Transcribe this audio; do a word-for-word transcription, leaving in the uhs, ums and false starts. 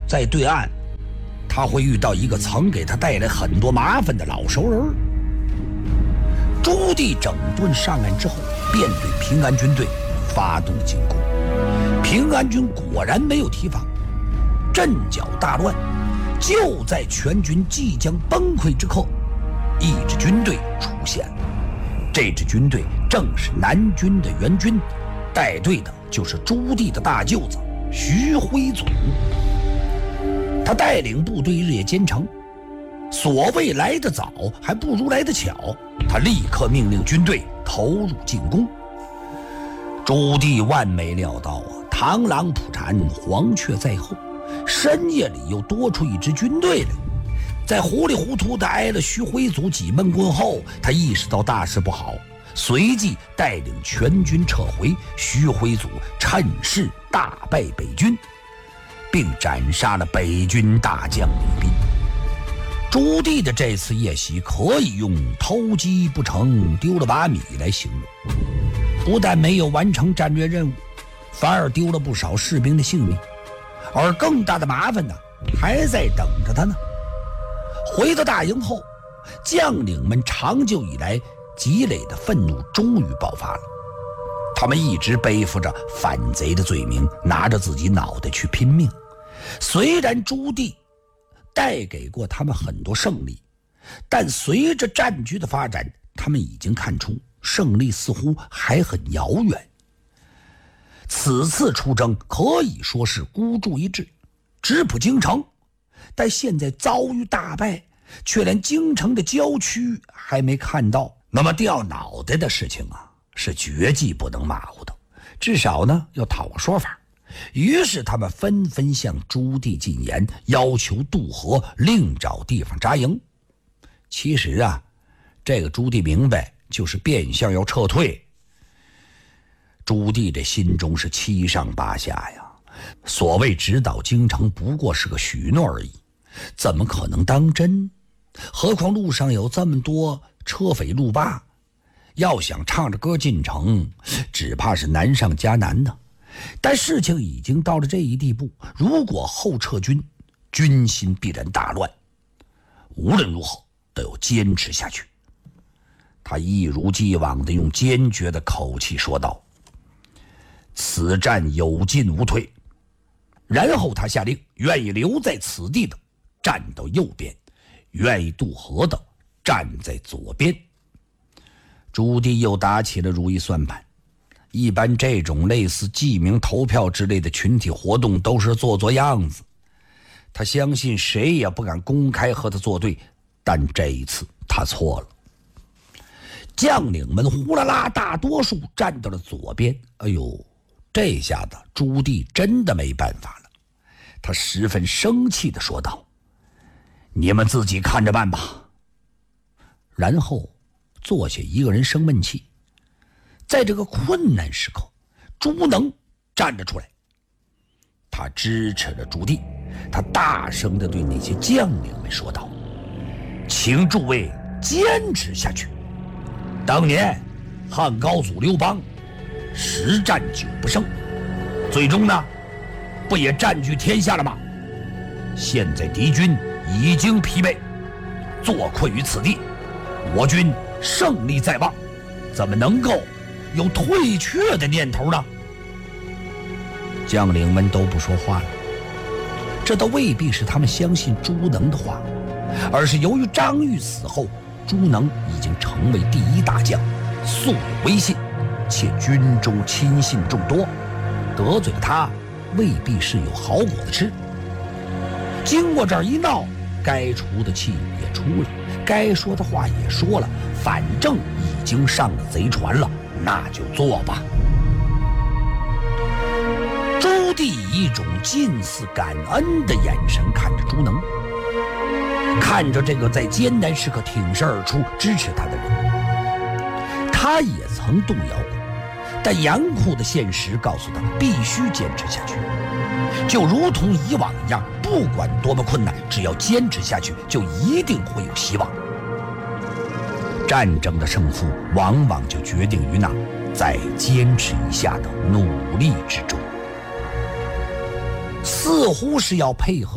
在对岸他会遇到一个曾给他带来很多麻烦的老熟人。朱棣整顿上岸之后，便对平安军队发动进攻。平安军果然没有提防，阵脚大乱。就在全军即将崩溃之刻，一支军队出现了。这支军队正是南军的援军，带队的就是朱棣的大舅子徐辉祖。他带领部队日夜兼程，所谓来得早，还不如来得巧。他立刻命令军队投入进攻。朱棣万没料到啊，螳螂捕蝉，黄雀在后。深夜里又多出一支军队来，在糊里糊涂地挨了徐辉祖几闷棍后，他意识到大事不好，随即带领全军撤回。徐辉祖趁势大败北军，并斩杀了北军大将李斌。朱棣的这次夜袭可以用偷鸡不成丢了把米来形容，不但没有完成战略任务，反而丢了不少士兵的性命。而更大的麻烦呢，还在等着他呢。回到大营后，将领们长久以来积累的愤怒终于爆发了。他们一直背负着反贼的罪名，拿着自己脑袋去拼命。虽然朱棣带给过他们很多胜利，但随着战局的发展，他们已经看出胜利似乎还很遥远。此次出征可以说是孤注一掷，直扑京城，但现在遭遇大败，却连京城的郊区还没看到。那么掉脑袋的事情啊，是绝技不能马虎的，至少呢要讨个说法。于是他们纷纷向朱棣进言，要求渡河，另找地方扎营。其实啊，这个朱棣明白，就是变相要撤退。朱棣这心中是七上八下呀，所谓直捣京城不过是个许诺而已，怎么可能当真？何况路上有这么多车匪路霸，要想唱着歌进城，只怕是难上加难呢。但事情已经到了这一地步，如果后撤军，军心必然大乱。无论如何都要坚持下去。他一如既往地用坚决的口气说道：此战有进无退。然后他下令，愿意留在此地的站到右边，愿意渡河的站在左边。朱棣又打起了如意算盘，一般这种类似记名投票之类的群体活动都是做做样子，他相信谁也不敢公开和他作对，但这一次他错了。将领们呼啦啦大多数站到了左边。哎呦，这下子朱棣真的没办法了，他十分生气地说道：你们自己看着办吧。然后坐下一个人生闷气。在这个困难时刻，朱能站了出来，他支持了朱棣，他大声地对那些将领们说道：请诸位坚持下去。当年汉高祖刘邦十战九不胜，最终呢不也占据天下了吗？现在敌军已经疲惫，坐困于此地，我军胜利在望，怎么能够有退却的念头呢？将领们都不说话了。这倒未必是他们相信朱能的话，而是由于张玉死后，朱能已经成为第一大将，素有威信，且军中亲信众多，得罪了他未必是有好果子吃。经过这儿一闹，该出的气也出了，该说的话也说了，反正已经上了贼船了，那就做吧。朱棣以一种近似感恩的眼神看着朱能，看着这个在艰难时刻挺身而出支持他的人。他也曾动摇过，但严酷的现实告诉他必须坚持下去，就如同以往一样，不管多么困难，只要坚持下去，就一定会有希望。战争的胜负往往就决定于那再坚持一下的努力之中。似乎是要配合